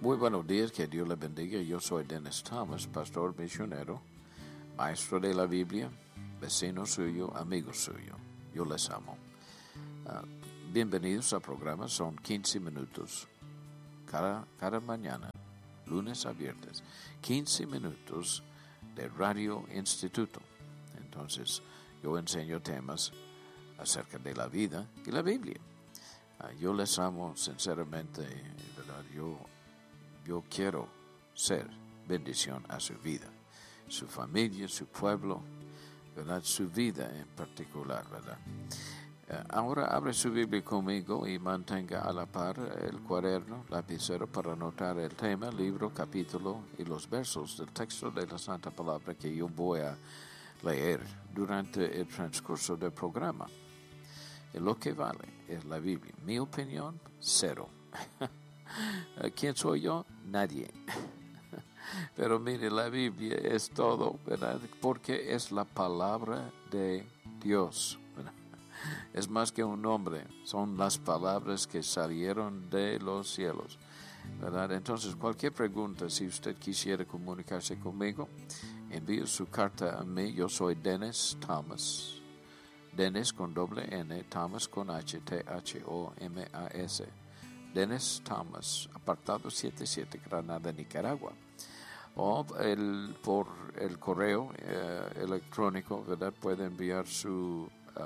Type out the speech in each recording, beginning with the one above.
Muy buenos días, que Dios le bendiga. Yo soy Dennis Thomas, pastor misionero, maestro de la Biblia, vecino suyo, amigo suyo. Yo les amo. Bienvenidos al programa, son 15 minutos cada mañana, lunes a viernes. 15 minutos de Radio Instituto. Entonces, yo enseño temas acerca de la vida y la Biblia. Yo les amo sinceramente, ¿verdad? Yo quiero ser bendición a su vida, su familia, su pueblo, ¿verdad? Su vida en particular, ¿verdad? Ahora abre su Biblia conmigo y mantenga a la par el cuaderno, lapicero para anotar el tema, libro, capítulo y los versos del texto de la Santa Palabra que yo voy a leer durante el transcurso del programa. Y lo que vale es la Biblia. Mi opinión, cero. ¿Quién soy yo? Nadie. Pero mire, la Biblia es todo, ¿verdad? Porque es la palabra de Dios, ¿verdad? Es más que un nombre, son las palabras que salieron de los cielos, ¿verdad? Entonces, cualquier pregunta, si usted quisiera comunicarse conmigo, envíe su carta a mí. Yo soy Dennis Thomas. Dennis con doble N, Thomas con H, T-H-O-M-A-S. Dennis Thomas, apartado 77, Granada, Nicaragua. O por el correo electrónico, ¿verdad? Puede enviar su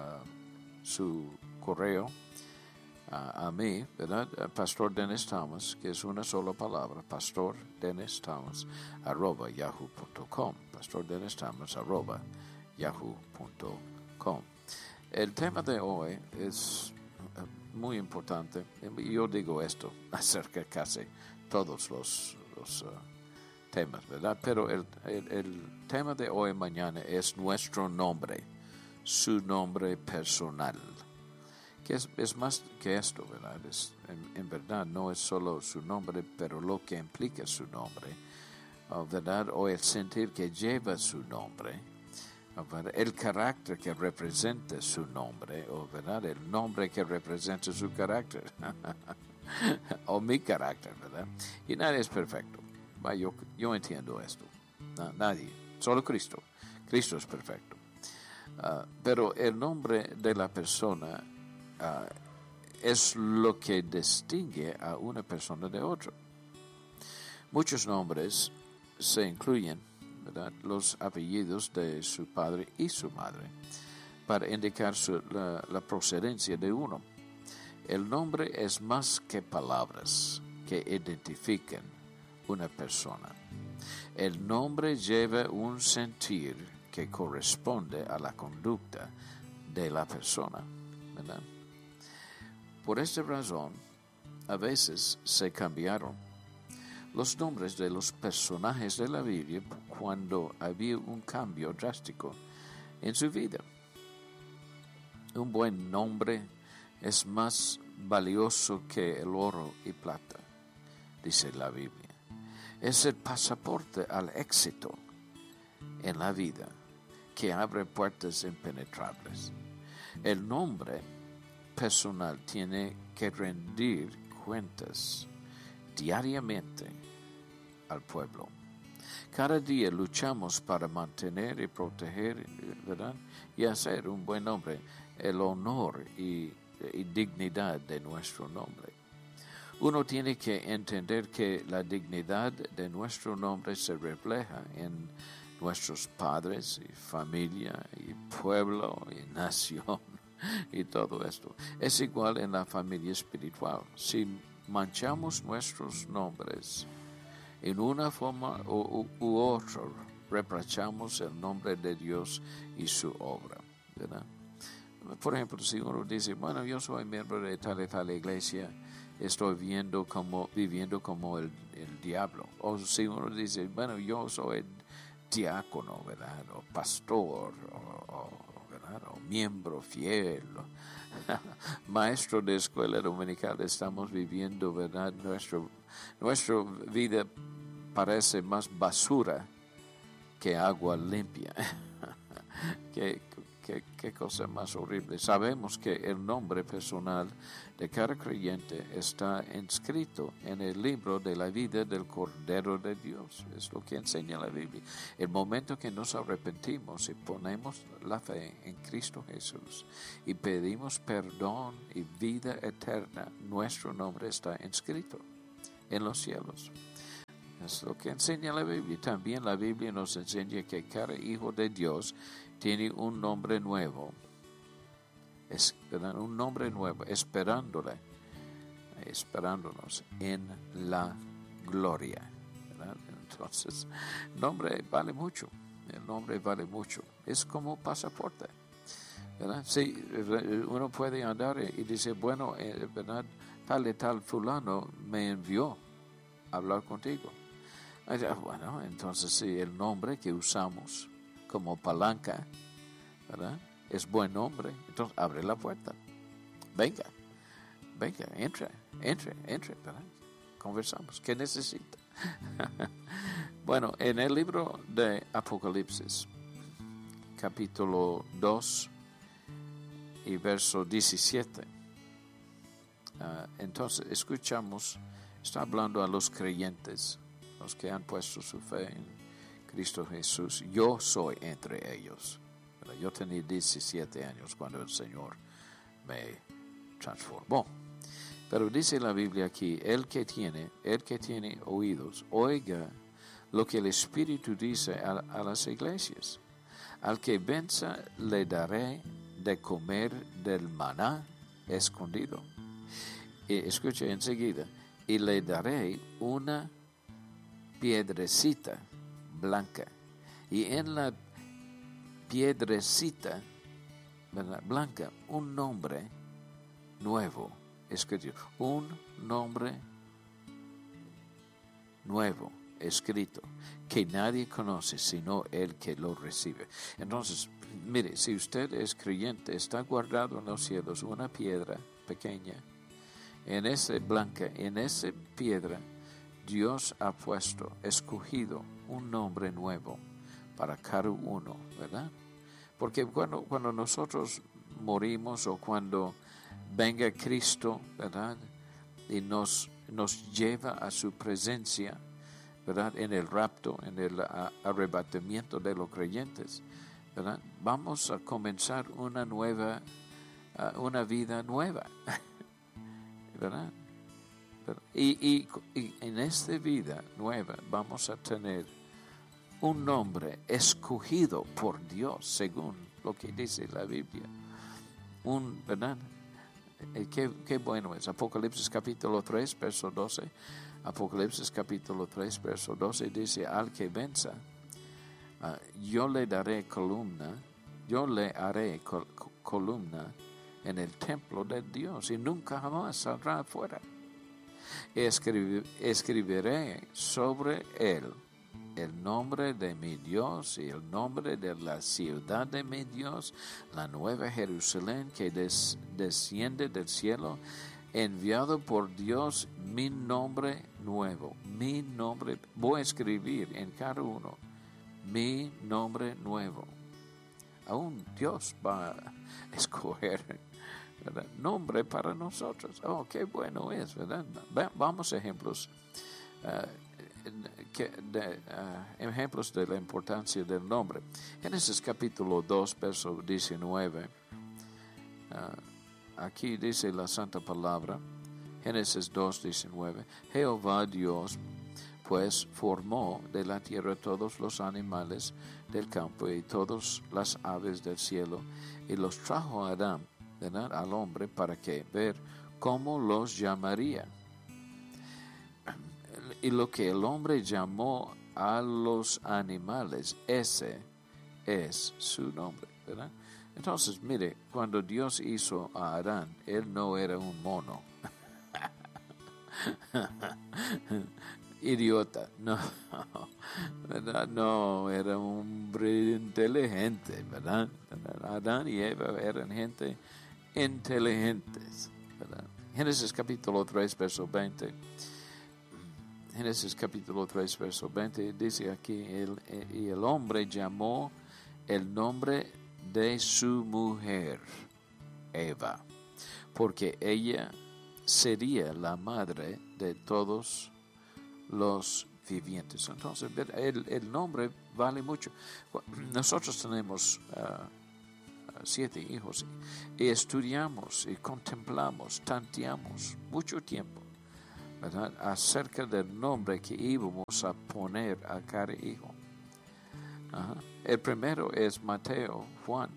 correo a mí, ¿verdad? Pastor Dennis Thomas, que es una sola palabra, Pastor Dennis Thomas, @yahoo.com. Pastor Dennis Thomas, @yahoo.com. El tema de hoy es muy importante. Yo digo esto acerca de casi todos los temas, ¿verdad? Pero el tema de hoy y mañana es nuestro nombre, su nombre personal. Que es más que esto, ¿verdad? En verdad no es solo su nombre, pero lo que implica su nombre, ¿verdad? O el sentir que lleva su nombre. El carácter que representa su nombre, o ¿verdad? El nombre que representa su carácter, o mi carácter, ¿verdad? Y nadie es perfecto. Yo entiendo esto. Nadie, solo Cristo. Cristo es perfecto. Pero el nombre de la persona es lo que distingue a una persona de otra. Muchos nombres se incluyen, ¿verdad? Los apellidos de su padre y su madre para indicar la procedencia de uno. El nombre es más que palabras que identifican una persona. El nombre lleva un sentir que corresponde a la conducta de la persona, ¿verdad? Por esta razón, a veces se cambiaron los nombres de los personajes de la Biblia cuando había un cambio drástico en su vida. Un buen nombre es más valioso que el oro y plata, dice la Biblia. Es el pasaporte al éxito en la vida que abre puertas impenetrables. El nombre personal tiene que rendir cuentas diariamente al pueblo. Cada día luchamos para mantener y proteger, ¿verdad? Y hacer un buen nombre, el honor y dignidad de nuestro nombre. Uno tiene que entender que la dignidad de nuestro nombre se refleja en nuestros padres y familia y pueblo y nación y todo esto. Es igual en la familia espiritual. Si manchamos nuestros nombres en una forma u otra, reprochamos el nombre de Dios y su obra, ¿verdad? Por ejemplo, si uno dice, bueno, yo soy miembro de tal y tal iglesia, estoy viviendo como el diablo. O si uno dice, bueno, yo soy diácono, ¿verdad? O pastor, ¿verdad? O miembro fiel, maestro de escuela dominical, estamos viviendo, ¿verdad? Nuestra vida parece más basura que agua limpia. qué cosa más horrible. Sabemos que el nombre personal de cada creyente está inscrito en el libro de la vida del Cordero de Dios. Es lo que enseña la Biblia. El momento que nos arrepentimos y ponemos la fe en Cristo Jesús y pedimos perdón y vida eterna, nuestro nombre está inscrito en los cielos. Es lo que enseña la Biblia. También la Biblia nos enseña que cada hijo de Dios tiene un nombre nuevo. Un nombre nuevo, esperándonos en la gloria. ¿Verdad? Entonces, el nombre vale mucho. El nombre vale mucho. Es como pasaporte. ¿Verdad? Sí, uno puede andar y decir, bueno, ¿verdad? Tal y tal fulano me envió a hablar contigo. Bueno, entonces sí, el nombre que usamos como palanca, ¿verdad? Es buen nombre. Entonces abre la puerta. Venga, entre, ¿verdad? Conversamos. ¿Qué necesita? Bueno, en el libro de Apocalipsis, capítulo 2 y verso 17, entonces escuchamos, está hablando a los creyentes, los que han puesto su fe en Cristo Jesús. Yo soy entre ellos. Yo tenía 17 años cuando el Señor me transformó. Pero dice la Biblia aquí, el que tiene oídos, oiga lo que el Espíritu dice a las iglesias. Al que venza le daré de comer del maná escondido. Y escucha enseguida, y le daré una piedrecita blanca, y en la piedrecita, ¿verdad?, blanca, un nombre nuevo escrito, un nombre nuevo escrito que nadie conoce sino el que lo recibe. Entonces, mire, si usted es creyente, está guardado en los cielos una piedra pequeña, en esa blanca, en esa piedra Dios ha escogido un nombre nuevo para cada uno, ¿verdad? Porque cuando nosotros morimos o cuando venga Cristo, ¿verdad?, y nos lleva a su presencia, ¿verdad?, en el rapto, en el arrebatamiento de los creyentes, ¿verdad?, vamos a comenzar una vida nueva, ¿verdad? Y en esta vida nueva vamos a tener un nombre escogido por Dios, según lo que dice la Biblia. ¿Verdad? Qué bueno es. Apocalipsis capítulo 3, verso 12. Apocalipsis capítulo 3, verso 12 dice, al que venza, yo le haré columna en el templo de Dios y nunca jamás saldrá afuera. Escribiré sobre él el nombre de mi Dios y el nombre de la ciudad de mi Dios, la nueva Jerusalén que desciende del cielo, enviado por Dios, mi nombre nuevo, mi nombre, voy a escribir en cada uno, mi nombre nuevo. Aún Dios va a escoger, ¿verdad?, nombre para nosotros. Oh, qué bueno es, ¿verdad? Vamos a ejemplos. Ejemplos de la importancia del nombre. Génesis capítulo 2, verso 19. Aquí dice la santa palabra. Génesis 2, 19. Jehová Dios pues formó de la tierra todos los animales del campo y todas las aves del cielo y los trajo a Adán, ¿verdad?, al hombre, para que ver cómo los llamaría. Y lo que el hombre llamó a los animales, ese es su nombre, ¿verdad? Entonces, mire, cuando Dios hizo a Adán, él no era un mono. Idiota, no, ¿verdad? No, era un hombre inteligente, ¿verdad? Adán y Eva eran gente inteligentes, ¿verdad? Génesis capítulo 3, verso 20. Génesis capítulo 3, verso 20, dice aquí, y el hombre llamó el nombre de su mujer, Eva, porque ella sería la madre de todos los vivientes. Entonces, el nombre vale mucho. Nosotros tenemos 7 hijos y estudiamos y contemplamos, tanteamos mucho tiempo, ¿verdad?, acerca del nombre que íbamos a poner a cada hijo. Ajá. El primero es Mateo Juan.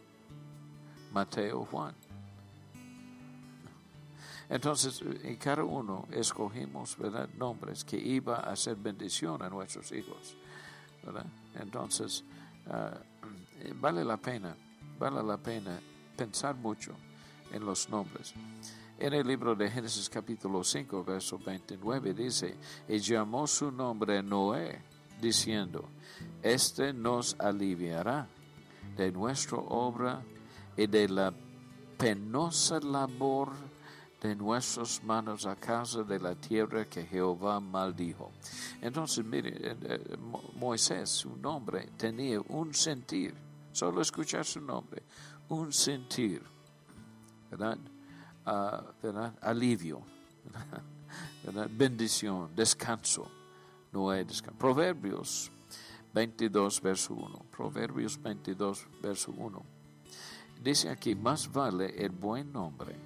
Entonces, en cada uno escogimos, ¿verdad?, nombres que iba a hacer bendición a nuestros hijos, ¿verdad? Entonces, vale la pena pensar mucho en los nombres. En el libro de Génesis capítulo 5, verso 29 dice, y llamó su nombre Noé, diciendo, este nos aliviará de nuestra obra y de la penosa labor de nuestras manos a causa de la tierra que Jehová maldijo. Entonces, mire, Moisés, su nombre, tenía un sentir, solo escuchar su nombre, un sentir, ¿verdad? ¿Verdad? Alivio, ¿verdad? Bendición, descanso. Noé, descanso. Proverbios 22, verso 1. Proverbios 22, verso 1. Dice aquí, más vale el buen nombre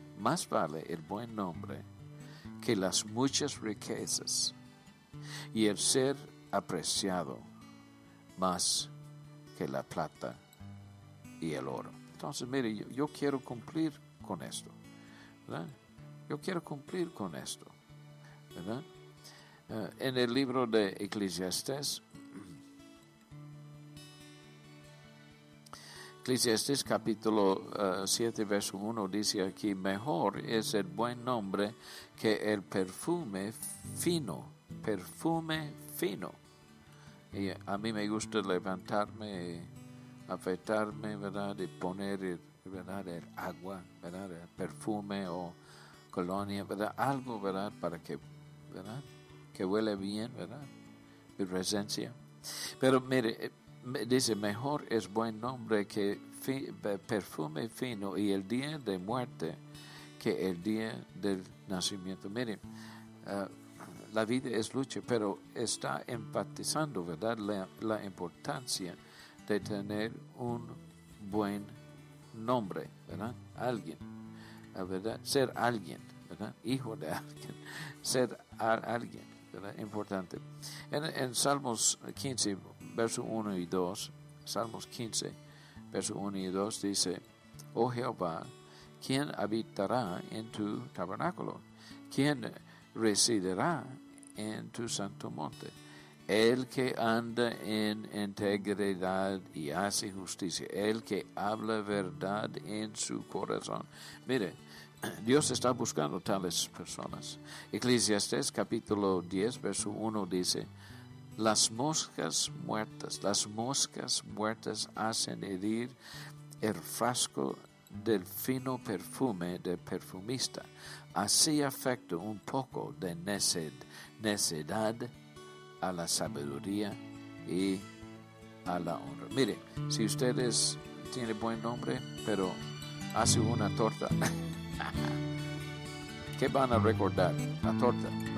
que las muchas riquezas, y el ser apreciado más que la plata y el oro. Entonces, mire, yo quiero cumplir con esto, ¿verdad? Yo quiero cumplir con esto, ¿verdad? En el libro de Eclesiastés capítulo 7, verso 1 dice aquí, mejor es el buen nombre que el perfume fino. Y a mí me gusta levantarme, afeitarme, ¿verdad? Y poner, ¿verdad?, el agua, ¿verdad?, el perfume o colonia, ¿verdad?, algo, ¿verdad?, para que, ¿verdad?, que huele bien, ¿verdad?, mi presencia. Pero mire, dice, mejor es buen nombre que perfume fino y el día de muerte que el día del nacimiento. Mire, la vida es lucha, pero está enfatizando, ¿verdad?, la importancia de tener un buen nombre, ¿verdad? Alguien, ¿verdad? Ser alguien, ¿verdad? Hijo de alguien, ser alguien, ¿verdad? Importante. En Salmos 15, verso 1 y 2, Salmos 15, verso 1 y 2 dice, oh Jehová, ¿quién habitará en tu tabernáculo? ¿Quién residirá en tu santo monte? El que anda en integridad y hace justicia, el que habla verdad en su corazón. Mire, Dios está buscando tales personas. Eclesiastés capítulo 10, verso 1 dice, las moscas muertas hacen herir el frasco del fino perfume del perfumista. Así afecta un poco de necedad a la sabiduría y a la honra. Mire, si ustedes tienen buen nombre, pero hace una torta, ¿qué van a recordar? La torta,